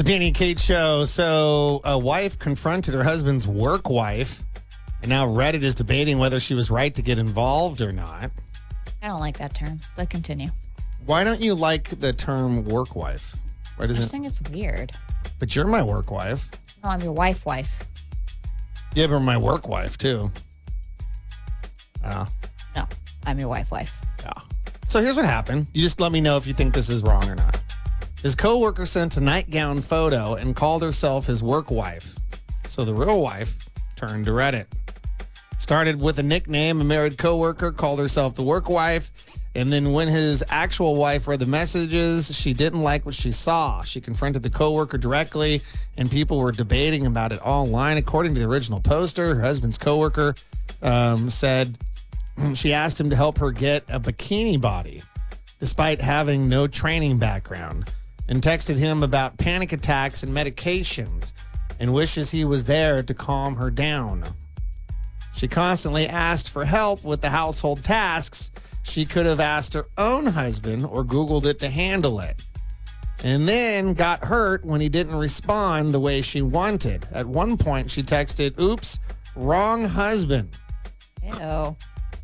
The Danny and Kate Show. So a wife confronted her husband's work wife, and now Reddit is debating whether she was right to get involved or not. I don't like that term, but continue. Why don't you like the term work wife? Why I does just it? think it's weird. But you're my work wife. No, I'm your wife. Yeah, but my work wife too. No, I'm your wife. Yeah. So here's what happened. You just let me know if you think this is wrong or not. His coworker sent a nightgown photo and called herself his work wife. So the real wife turned to Reddit. Started with a nickname. A married coworker called herself the work wife. And then when his actual wife read the messages, she didn't like what she saw. She confronted the coworker directly, and people were debating about it online. According to the original poster, her husband's coworker said she asked him to help her get a bikini body, despite having no training background, and texted him about panic attacks and medications, and wishes he was there to calm her down. She constantly asked for help with the household tasks. She could have asked her own husband or Googled it to handle it. And then got hurt when he didn't respond the way she wanted. At one point, she texted, "Oops, wrong husband." Ew.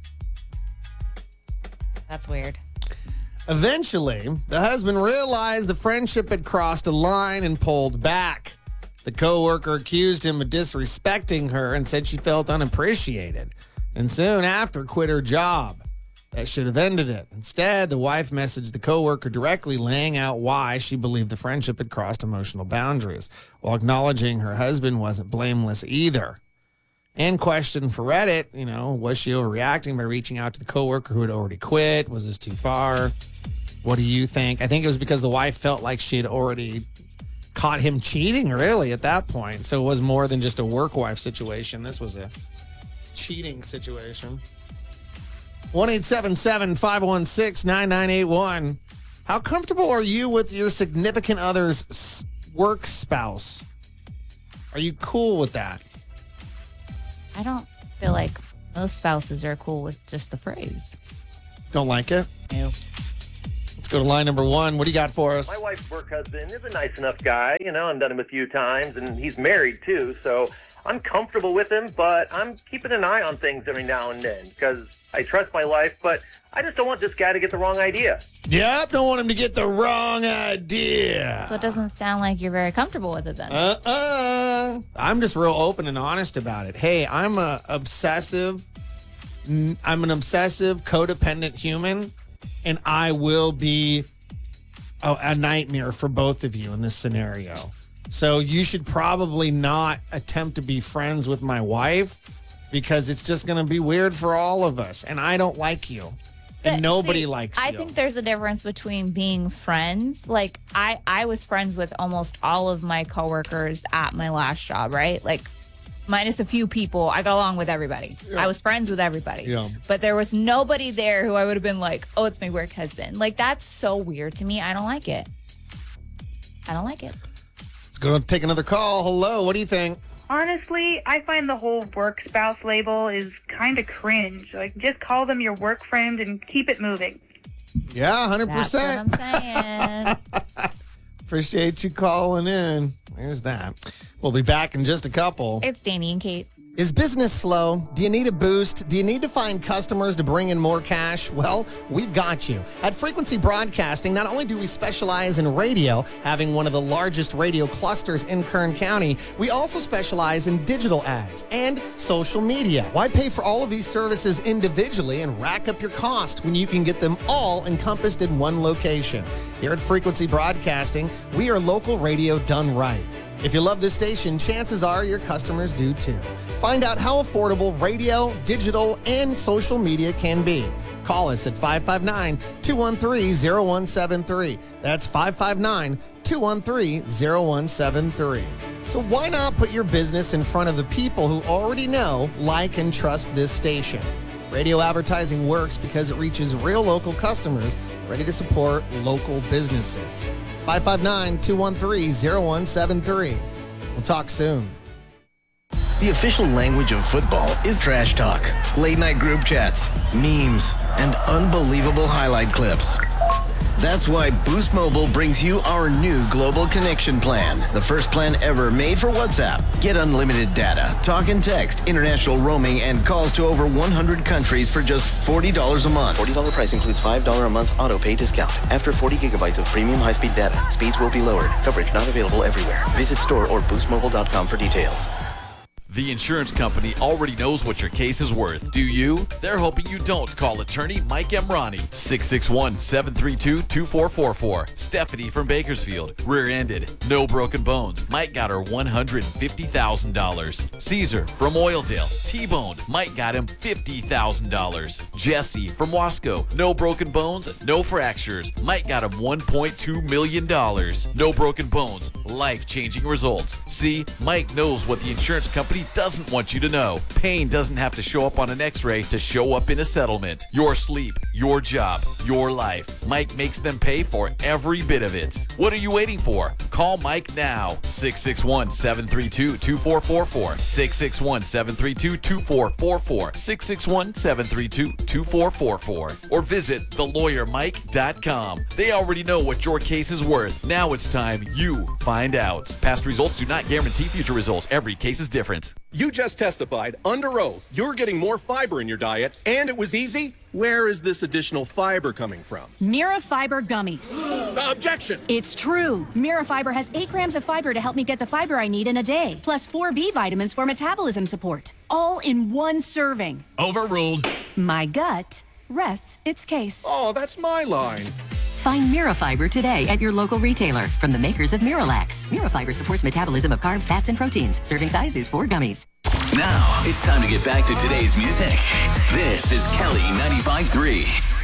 That's weird. Eventually, the husband realized the friendship had crossed a line and pulled back. The coworker accused him of disrespecting her and said she felt unappreciated, and soon after quit her job. That should have ended it. Instead, the wife messaged the coworker directly, laying out why she believed the friendship had crossed emotional boundaries, while acknowledging her husband wasn't blameless either. And question for Reddit, was she overreacting by reaching out to the coworker who had already quit? Was this too far? What do you think? I think it was because the wife felt like she had already caught him cheating, really, at that point. So it was more than just a work wife situation. This was a cheating situation. 1-877-516-9981. How comfortable are you with your significant other's work spouse? Are you cool with that? I don't feel like most spouses are cool with just the phrase. Don't like it? No. Let's go to line number one. What do you got for us? My wife's work husband is a nice enough guy. I've done him a few times, and he's married too, so I'm comfortable with him, but I'm keeping an eye on things every now and then because I trust my wife, but I just don't want this guy to get the wrong idea. Yep, don't want him to get the wrong idea. So it doesn't sound like you're very comfortable with it then. I'm just real open and honest about it. Hey, I'm an obsessive, codependent human, and I will be a nightmare for both of you in this scenario. So you should probably not attempt to be friends with my wife because it's just going to be weird for all of us. And I don't like you. And nobody likes you. I think there's a difference between being friends. Like, I was friends with almost all of my coworkers at my last job, right? Like, minus a few people, I got along with everybody. Yeah. I was friends with everybody. Yeah. But there was nobody there who I would have been like, oh, it's my work husband. Like, that's so weird to me. I don't like it. Let's go take another call. Hello, what do you think? Honestly, I find the whole work spouse label is kind of cringe. Like, just call them your work friend and keep it moving. Yeah, 100%. That's what I'm saying. Appreciate you calling in. There's that. We'll be back in just a couple. It's Danny and Kate. Is business slow? Do you need a boost? Do you need to find customers to bring in more cash? Well, we've got you. At Frequency Broadcasting, not only do we specialize in radio, having one of the largest radio clusters in Kern County, we also specialize in digital ads and social media. Why pay for all of these services individually and rack up your cost when you can get them all encompassed in one location? Here at Frequency Broadcasting, we are local radio done right. If you love this station, chances are your customers do too. Find out how affordable radio, digital, and social media can be. Call us at 559-213-0173. That's 559-213-0173. So why not put your business in front of the people who already know, like, and trust this station? Radio advertising works because it reaches real local customers ready to support local businesses. 559-213-0173. We'll talk soon. The official language of football is trash talk, late night group chats, memes, and unbelievable highlight clips. That's why Boost Mobile brings you our new Global Connection plan. The first plan ever made for WhatsApp. Get unlimited data, talk and text, international roaming, and calls to over 100 countries for just $40 a month. $40 price includes $5 a month auto pay discount. After 40 gigabytes of premium high-speed data, speeds will be lowered. Coverage not available everywhere. Visit store or boostmobile.com for details. The insurance company already knows what your case is worth. Do you? They're hoping you don't. Call attorney Mike Emrani, 661-732-2444. Stephanie from Bakersfield, rear-ended, no broken bones. Mike got her $150,000. Caesar from Oildale, T-boned. Mike got him $50,000. Jesse from Wasco, no broken bones, no fractures. Mike got him $1.2 million. No broken bones, life-changing results. See, Mike knows what the insurance company doesn't want you to know. Pain doesn't have to show up on an x-ray to show up in a settlement. Your sleep, your job, your life. Mike makes them pay for every bit of it. What are you waiting for? Call Mike now. 661-732-2444. 661-732-2444. 661-732-2444. Or visit thelawyermike.com. They already know what your case is worth. Now it's time you find out. Past results do not guarantee future results. Every case is different. You just testified under oath you're getting more fiber in your diet, and it was easy. Where is this additional fiber coming from? Mira Fiber Gummies. Objection! It's true. Mira Fiber has 8 grams of fiber to help me get the fiber I need in a day, plus 4 B vitamins for metabolism support, all in one serving. Overruled. My gut rests its case. Oh, that's my line. Find Mira Fiber today at your local retailer from the makers of Miralax. Mira Fiber supports metabolism of carbs, fats, and proteins. Serving size is 4 gummies. Now, it's time to get back to today's music. This is Kelly 95.3.